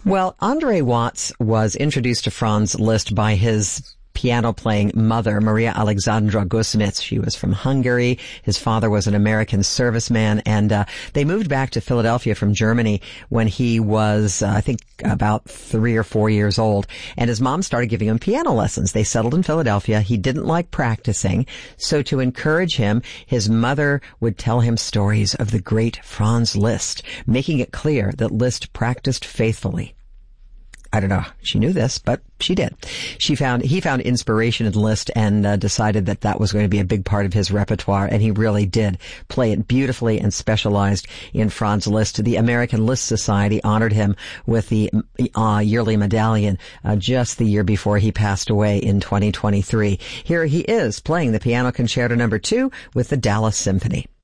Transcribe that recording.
Well, Andre Watts was introduced to Franz Liszt by his piano-playing mother, Maria Alexandra Gusmitz. She was from Hungary. His father was an American serviceman, and they moved back to Philadelphia from Germany when he was, I think, about 3 or 4 years old. And his mom started giving him piano lessons. They settled in Philadelphia. He didn't like practicing, so to encourage him, his mother would tell him stories of the great Franz Liszt, making it clear that Liszt practiced faithfully. I don't know. She knew this, but she did. He found inspiration in Liszt and decided that was going to be a big part of his repertoire, and he really did play it beautifully and specialized in Franz Liszt. The American Liszt Society honored him with the yearly medallion just the year before he passed away in 2023. Here he is playing the Piano Concerto No. 2 with the Dallas Symphony.